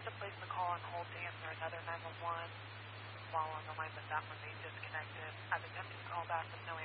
had to place the call on hold to answer another 911 while on the line with that one being disconnected. I've attempted to call back with no